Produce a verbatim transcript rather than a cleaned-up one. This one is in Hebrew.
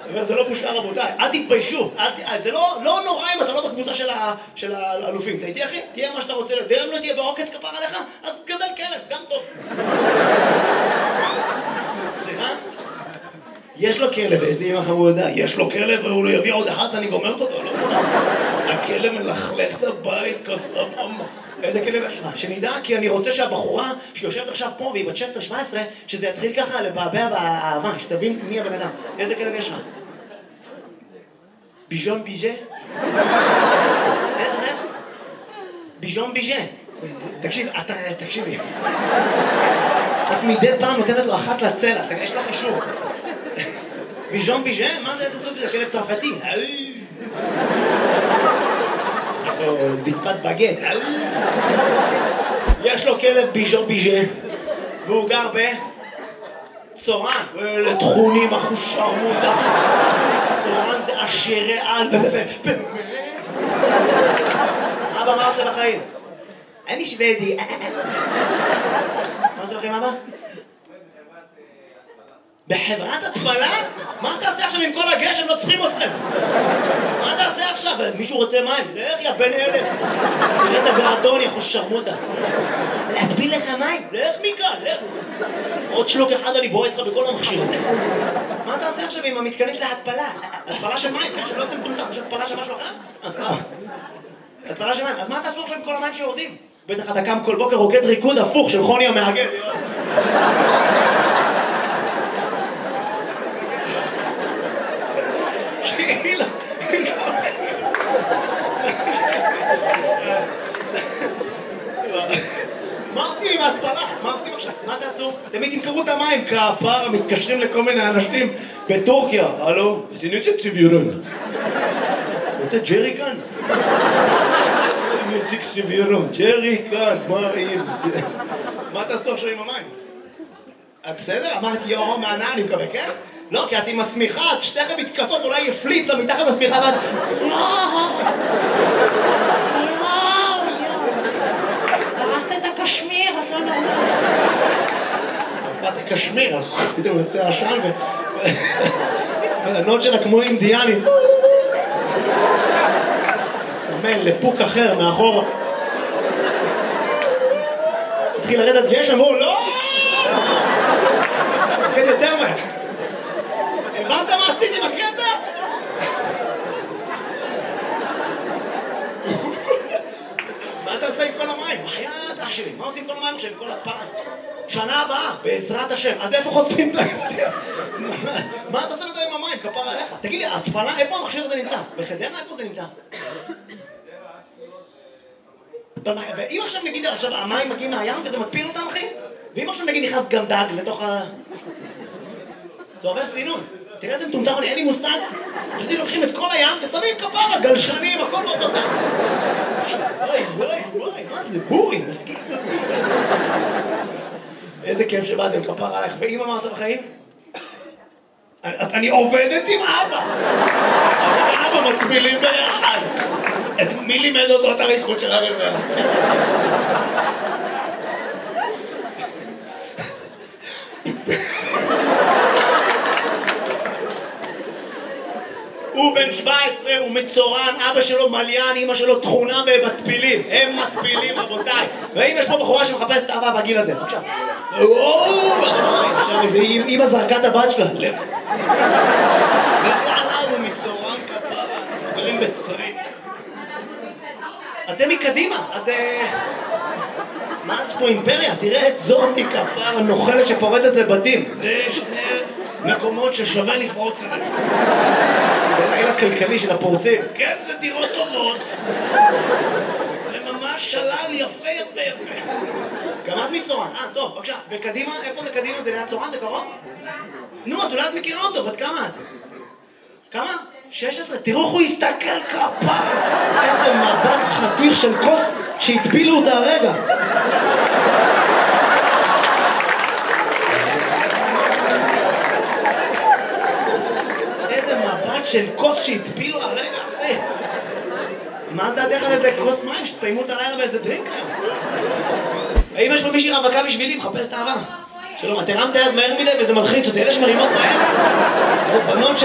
זה לא בושה רבותיי, אל תתביישו, זה לא נורא אם אתה לא בקבוצה של האלופים, אתה איתי אחי? תהיה מה שאתה רוצה, ואם לא תהיה בעוקץ כפר עליך, אז גדל כלב, גם טוב. סליחה? יש לו כלב, איזה אמא חמודה, יש לו כלב והוא לא יביא עוד אחת, אני גומרת אותו, לא מונה. הכלב מלכלך את הבית כסבום. איזה כלב יש לך? שנדע, כי אני רוצה שהבחורה שיושבת עכשיו פה והיא בת שש עשרה שבע עשרה, שזה יתחיל ככה לבעבע באהבה, שתבין מי הבן אדם. איזה כלב יש לך? ביז'ון ביז'ה? איך, איך? ביז'ון ביז'ה. תקשיב, אתה, תקשיבי. את מדי פעם נותנת לו אחת לצלע, יש לך אישור. ביז'ון ביז'ה? מה זה, איזה סוג של כלב צרפתי? זקפת בגט. יש לו כלב ביז'ון ביז'ה והוא גר בצורן. לתכונים אחוש שרמוטה. צורן זה עשירי על. אבא, מה עושה בחיים? אני שוודי. מה עושה בחיים אבא? בחברת התפלה? מה תעשה עכשיו עם כל הגשם? לא צריכים אתכם. מה תעשה עכשיו? מישהו רוצה מים? לך יא בן אלף. תראה את הגרדון, יא חוש שרמוטה. להטביל לך מים? לך מכאן, לך. עוד שלוק אחד אני בורא איתך בכל המכשיר הזה. מה תעשה עכשיו עם המתקנית להתפלה? התפלה של מים, כן? שלא יוצא מטומטם. יש התפלה של משהו אחר? אז מה? התפלה של מים. אז מה תעשו עכשיו עם כל המים שיורדים? בטח אתה קם כל בוקר רוקד ריקוד הפוך של חוני המאגד. מה עושים עם ההתפלה? מה עושים עכשיו? מה תעשו? תמיד תמכרו את המים כפר, מתקשרים לכל מיני אנשים בטורקיה. הלו? סינוצ'ה צביורון. רוצה ג'רי כאן? סינוצ'ה צביורון. ג'רי כאן, מה רעים? מה תעשו עכשיו עם המים? בסדר? אמרתי יואו מענה, אני מקווה, כן? לא, כי את עם הסמיכה, את שתיכם מתכסות, אולי יפליצה מתחת הסמיכה ואת... יואו! יואו! יואו! הרסת את הקשמיר, את לא נורמלית. שרפת הקשמיר, פתאום יוצא עשן ו... והנות שלה כמו אינדיאנים. מסמן לפוק אחר מאחורה. התחיל לרדת גשם, והוא לא! כן, יותר מהר. הבנת מה עשיתי בקטע? מה אתה עושה עם כל המים? בחייאת אח שלי, מה עושים עם כל המים עכשיו, עם כל התפלה? שנה הבאה, בעזרת השם. אז איפה חושפים את ההפתיע? מה אתה עושה עם המים? כפר עליך. תגיד לי, התפלה, איפה המכשיר הזה נמצא? בחדרה? איפה זה נמצא? ואם עכשיו נגיד, עכשיו המים מגיעים מהים וזה מטפיל אותם, אחי? ואם עכשיו נגיד נכנס גם דג לתוך ה... זה עובר סינון. תראה איזה מטומטם, אין לי מושג. פשוט לוקחים את כל הים ושמים כפרה, גלשנים, הכל באותו דם. וואי, וואי, וואי, מה זה? בורי, מסכים. איזה כיף שבאתם, כפרה עליך. ואמא מה עושה בחיים? אני עובדת עם אבא. אבא מקבילים ביחד. מי לימד אותו את הריקוד של הרבע? הוא בן שבע עשרה, הוא מצורן, אבא שלו מליין, אמא שלו תכונה במטפילים. הם מטפילים, רבותיי. ואם יש פה בחורה שמחפשת אהבה בגיל הזה, בבקשה. עכשיו איזה אמא זרקה את הבת שלה. לך. לך לעליו, הוא מצורן כפרה. גרים בצריף. אתם מקדימה, אז... מה זה פה אימפריה? תראה את זאתי כפרה נוחלת שפורצת לבתים. זה שני מקומות ששווה לפרוץ אליהם. בלילה כלכלי של הפורצים. כן, זה דירות טובות. זה ממש שלל יפה יפה יפה. גם את מצורן. אה, טוב, בבקשה. וקדימה, איפה זה קדימה? זה ליד צורן? זה קרוב? נו, אז אולי את מכירה אותו. בת כמה את? כמה? שש עשרה. תראו איך הוא הסתכל כפרה. איזה מבט חתיך של כוס שהטבילו אותה הרגע. של כוס שהטפילו הרגע אחרי. מה דעתך על איזה כוס מים שתסיימו את הלילה באיזה דרינק היום? האם יש פה מישהי רווקה בשבילי? מחפש את האהבה. שלום, את הרמת היד מהר מדי וזה מלחיץ אותי. אלה שמרימות מהר זה בנות ש...